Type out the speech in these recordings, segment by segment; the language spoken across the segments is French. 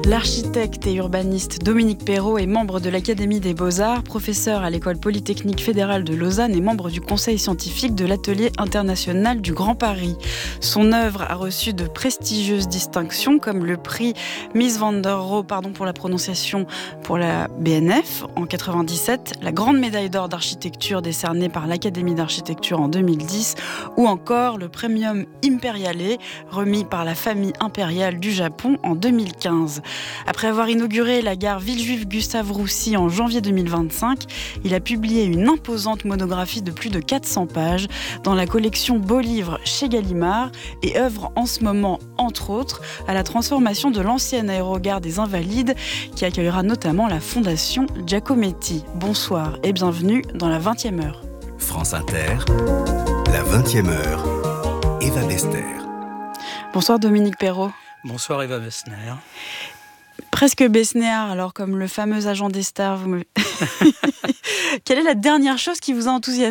L'architecte et urbaniste Dominique Perrault est membre de l'Académie des Beaux-Arts, professeur à l'École polytechnique fédérale de Lausanne et membre du conseil scientifique de l'Atelier international du Grand Paris. Son œuvre a reçu de prestigieuses distinctions comme le prix Mies van der Rohe, pour la prononciation, pour la BNF en 97, la grande médaille d'or d'architecture décernée par l'Académie d'architecture en 2010 ou encore le Premium Imperiale remis par la famille impériale du Japon en 2015. Après avoir inauguré la gare Villejuif Gustave Roussy en janvier 2025, il a publié une imposante monographie de plus de 400 pages dans la collection Beaux Livres chez Gallimard et œuvre en ce moment, entre autres, à la transformation de l'ancienne aérogare des Invalides qui accueillera notamment la fondation Giacometti. Bonsoir et bienvenue dans la 20e heure. France Inter, la 20e heure, Eva Bester. Bonsoir Dominique Perrault. Bonsoir Eva Bester. Presque Besnéard, alors comme le fameux agent des stars. Quelle est la dernière chose qui vous a enthousiasmé ?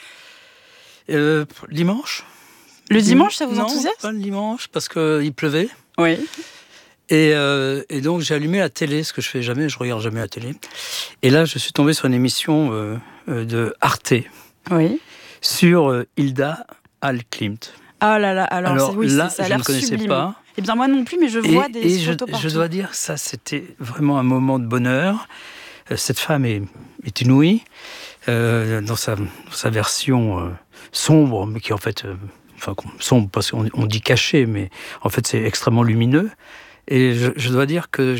Dimanche. Le dimanche, ça vous enthousiasme ? Non, pas le dimanche, parce qu'il pleuvait. Oui. Et donc j'ai allumé la télé, ce que je fais jamais, je regarde jamais la télé. Et là, je suis tombé sur une émission de Arte. Oui. Sur Hilda Al-Klimt. Ah là là, alors là, ça a je l'air ne connaissais sublime. pas. Eh bien moi non plus, mais je vois des photos partout. Je dois dire, ça c'était vraiment un moment de bonheur. Cette femme est inouïe dans sa version sombre, mais qui en fait, sombre parce qu'on dit caché, mais en fait c'est extrêmement lumineux. Et je dois dire que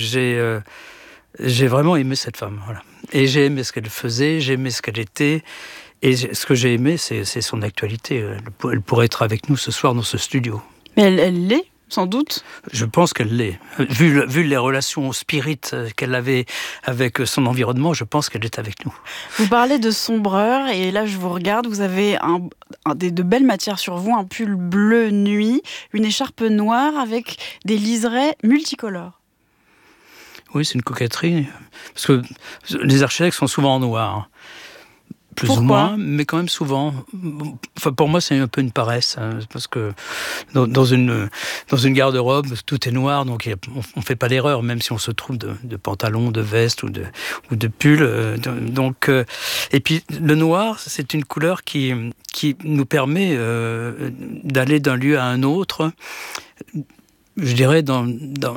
j'ai vraiment aimé cette femme. Voilà. Et j'ai aimé ce qu'elle faisait, j'ai aimé ce qu'elle était. Et ce que j'ai aimé, c'est son actualité. Elle pourrait être avec nous ce soir dans ce studio. Mais elle l'est, sans doute. Je pense qu'elle l'est. Vu les relations spirites qu'elle avait avec son environnement, je pense qu'elle est avec nous. Vous parlez de sombreur, et là je vous regarde, vous avez de belles matières sur vous, un pull bleu nuit, une écharpe noire avec des liserés multicolores. Oui, c'est une coquetterie. Parce que les architectes sont souvent en noir. Plus Pourquoi ? ou moins, mais quand même souvent. Enfin, pour moi, c'est un peu une paresse, parce que dans une garde-robe, tout est noir, donc on fait pas d'erreur, même si on se trouve de pantalons, de vestes ou de pulls. Donc, et puis le noir, c'est une couleur qui nous permet d'aller d'un lieu à un autre. Je dirais dans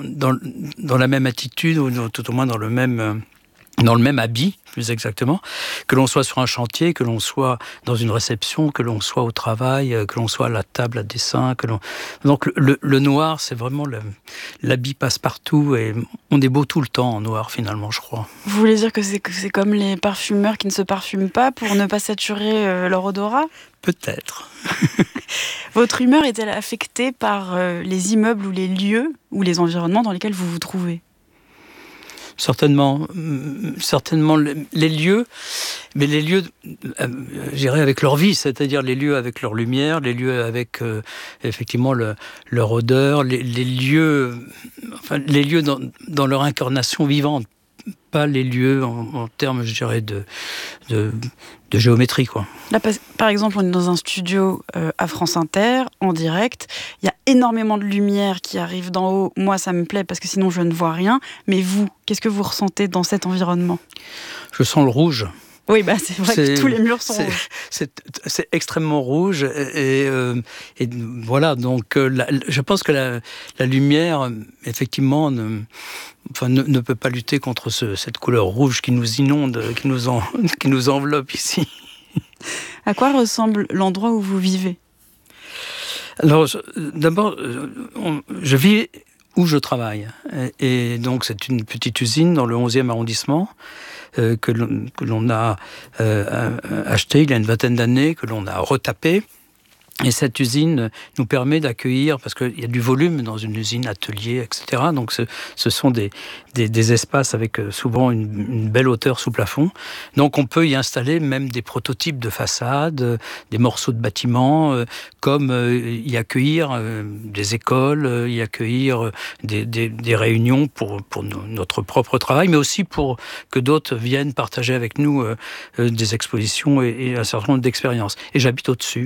la même attitude, ou tout au moins dans le même habit, plus exactement, que l'on soit sur un chantier, que l'on soit dans une réception, que l'on soit au travail, que l'on soit à la table à dessin, Donc le noir, c'est vraiment l'habit passe-partout, et on est beau tout le temps en noir, finalement, je crois. Vous voulez dire que c'est comme les parfumeurs qui ne se parfument pas pour ne pas saturer leur odorat ? Peut-être. Votre humeur est-elle affectée par les immeubles ou les lieux ou les environnements dans lesquels vous vous trouvez ? Certainement les lieux, mais les lieux, j'irais avec leur vie, c'est-à-dire les lieux avec leur lumière, les lieux avec effectivement leur odeur, les lieux dans leur incarnation vivante, pas les lieux en termes, je dirais, de géométrie, quoi. Là, par exemple, on est dans un studio à France Inter, en direct. Il y a énormément de lumière qui arrive d'en haut. Moi, ça me plaît parce que sinon, je ne vois rien. Mais vous, qu'est-ce que vous ressentez dans cet environnement ? Je sens le rouge. Oui, c'est vrai que tous les murs sont rouges. C'est extrêmement rouge. Et voilà, donc je pense que la lumière, effectivement, ne peut pas lutter contre cette couleur rouge qui nous inonde, qui nous enveloppe ici. À quoi ressemble l'endroit où vous vivez ? Alors, d'abord, je vis où je travaille. Et donc, c'est une petite usine dans le 11e arrondissement que l'on a acheté il y a une vingtaine d'années, que l'on a retapé. Et cette usine nous permet d'accueillir, parce qu'il y a du volume dans une usine, atelier, etc. Donc ce sont des espaces avec souvent une belle hauteur sous plafond. Donc on peut y installer même des prototypes de façades, des morceaux de bâtiments, comme y accueillir des écoles, y accueillir des réunions pour notre propre travail, mais aussi pour que d'autres viennent partager avec nous des expositions et un certain nombre d'expériences. Et j'habite au-dessus.